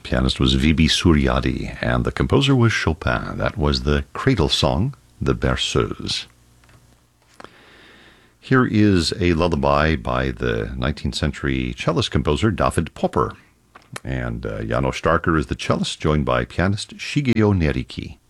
Pianist was V.B. Suryadi, and the composer was Chopin. That was the cradle song, the Berceuse. Here is a lullaby by the 19th century cellist composer David Popper. And János Starker is the cellist, joined by pianist Shigeo Neriki.